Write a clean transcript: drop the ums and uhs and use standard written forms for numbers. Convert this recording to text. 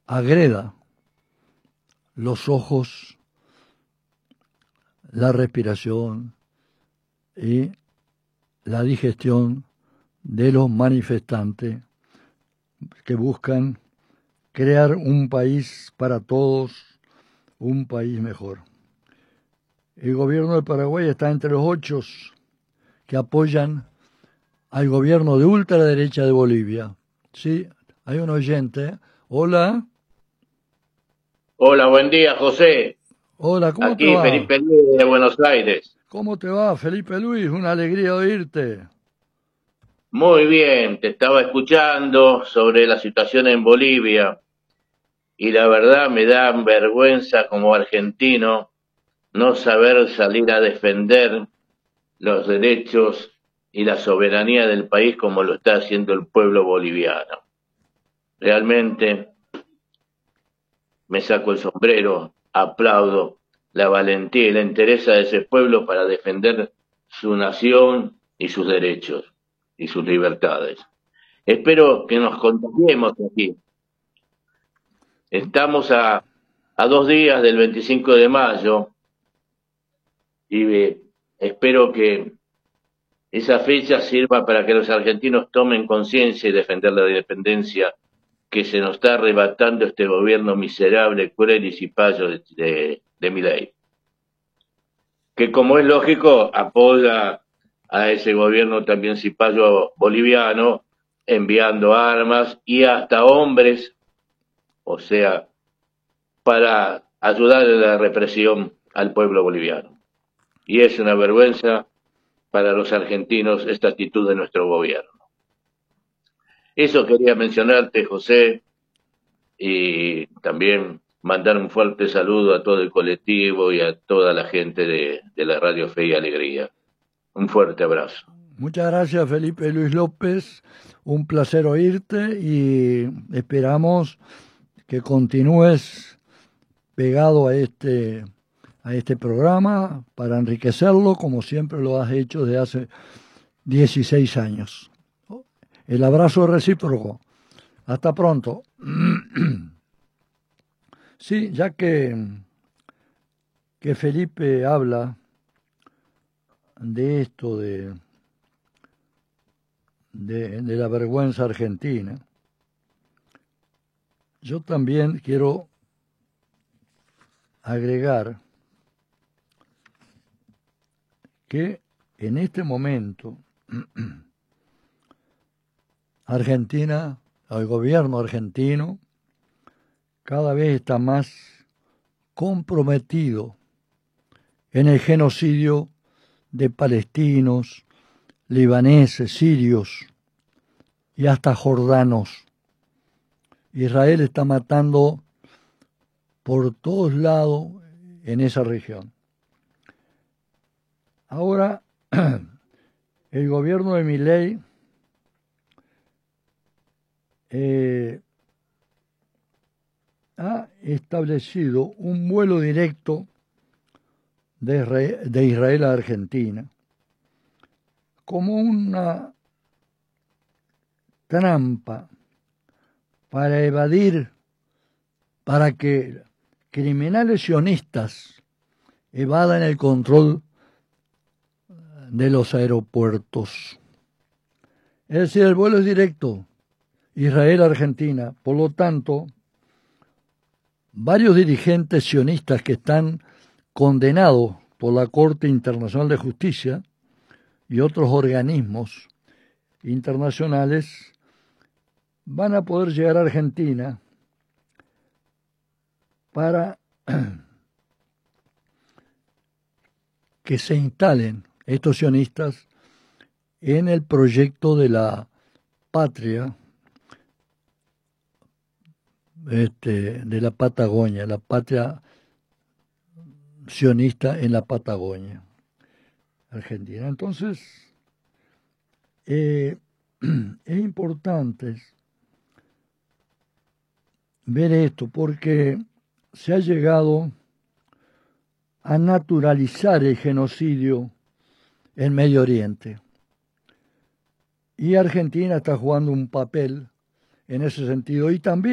agreda los ojos, la respiración y la digestión de los manifestantes que buscan crear un país para todos, un país mejor. El gobierno de Paraguay está entre los 8 que apoyan al gobierno de ultraderecha de Bolivia. Sí, hay un oyente. Hola. Hola, buen día, José. Hola, ¿cómo te Aquí va? Felipe Luis de Buenos Aires. ¿Cómo te va, Felipe Luis? Una alegría oírte. Muy bien, te estaba escuchando sobre la situación en Bolivia y la verdad me da vergüenza como argentino no saber salir a defender los derechos y la soberanía del país como lo está haciendo el pueblo boliviano. Realmente me saco el sombrero, aplaudo la valentía y la entereza de ese pueblo para defender su nación y sus derechos y sus libertades. Espero que nos contagiemos aquí. Estamos a 2 días del 25 de mayo y espero que esa fecha sirva para que los argentinos tomen conciencia y defender la independencia que se nos está arrebatando este gobierno miserable, cruel y cipayo de Milei, que como es lógico apoya a ese gobierno también cipayo boliviano, enviando armas y hasta hombres, o sea, para ayudar en la represión al pueblo boliviano. Y es una vergüenza para los argentinos esta actitud de nuestro gobierno. Eso quería mencionarte, José, y también mandar un fuerte saludo a todo el colectivo y a toda la gente de la Radio Fe y Alegría. Un fuerte abrazo. Muchas gracias, Felipe Luis López. Un placer oírte y esperamos que continúes pegado a este programa para enriquecerlo como siempre lo has hecho desde hace 16 años. El abrazo recíproco. Hasta pronto. Sí, ya que Felipe habla de esto, de la vergüenza argentina, yo también quiero agregar que en este momento Argentina, el gobierno argentino, cada vez está más comprometido en el genocidio de palestinos, libaneses, sirios y hasta jordanos. Israel está matando por todos lados en esa región. Ahora, el gobierno de Milei ha establecido un vuelo directo de Israel a Argentina como una trampa para evadir, para que criminales sionistas evadan el control de los aeropuertos. Es decir, el vuelo es directo, Israel-Argentina. Por lo tanto, varios dirigentes sionistas que están condenados por la Corte Internacional de Justicia y otros organismos internacionales van a poder llegar a Argentina para que se instalen estos sionistas en el proyecto de la patria de la Patagonia, la patria sionista en la Patagonia, Argentina. Entonces, es importante ver esto porque se ha llegado a naturalizar el genocidio en Medio Oriente. Y Argentina está jugando un papel en ese sentido. Y también